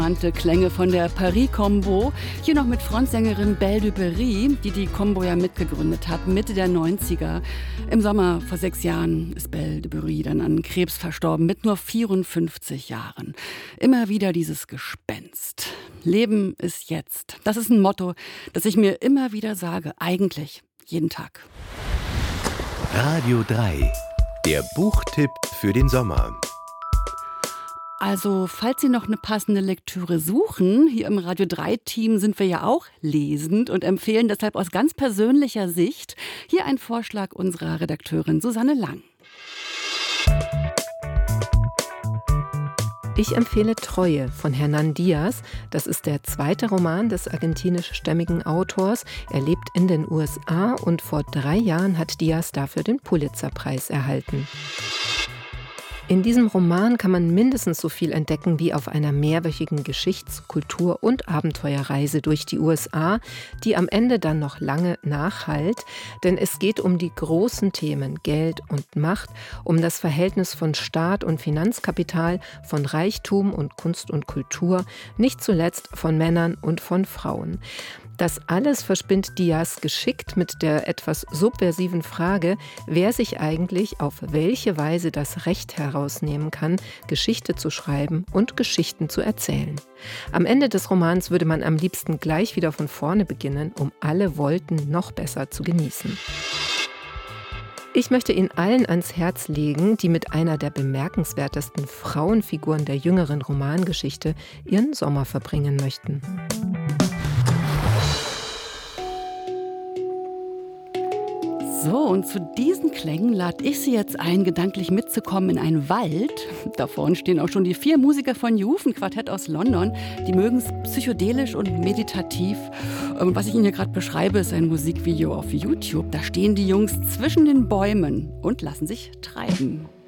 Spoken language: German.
Klänge von der Paris-Combo. Hier noch mit Frontsängerin Belle de Paris, die die Combo ja mitgegründet hat, Mitte der 90er. Im Sommer vor 6 Jahren ist Belle de Paris dann an Krebs verstorben, mit nur 54 Jahren. Immer wieder dieses Gespenst. Leben ist jetzt. Das ist ein Motto, das ich mir immer wieder sage, eigentlich jeden Tag. Radio 3, der Buchtipp für den Sommer. Also, falls Sie noch eine passende Lektüre suchen, hier im Radio 3-Team sind wir ja auch lesend und empfehlen deshalb aus ganz persönlicher Sicht hier ein Vorschlag unserer Redakteurin Susanne Lang. Ich empfehle Treue von Hernán Diaz. Das ist der zweite Roman des argentinischstämmigen Autors. Er lebt in den USA und vor 3 Jahren hat Diaz dafür den Pulitzerpreis erhalten. In diesem Roman kann man mindestens so viel entdecken wie auf einer mehrwöchigen Geschichts-, Kultur- und Abenteuerreise durch die USA, die am Ende dann noch lange nachhallt. Denn es geht um die großen Themen Geld und Macht, um das Verhältnis von Staat und Finanzkapital, von Reichtum und Kunst und Kultur, nicht zuletzt von Männern und von Frauen. Das alles verspinnt Diaz geschickt mit der etwas subversiven Frage, wer sich eigentlich auf welche Weise das Recht herausnehmen kann, Geschichte zu schreiben und Geschichten zu erzählen. Am Ende des Romans würde man am liebsten gleich wieder von vorne beginnen, um alle Wolken noch besser zu genießen. Ich möchte ihn allen ans Herz legen, die mit einer der bemerkenswertesten Frauenfiguren der jüngeren Romangeschichte ihren Sommer verbringen möchten. So, und zu diesen Klängen lade ich Sie jetzt ein, gedanklich mitzukommen in einen Wald. Da vorne stehen auch schon die 4 Musiker von Youth, ein Quartett aus London. Die mögen es psychedelisch und meditativ. Was ich Ihnen hier gerade beschreibe, ist ein Musikvideo auf YouTube. Da stehen die Jungs zwischen den Bäumen und lassen sich treiben.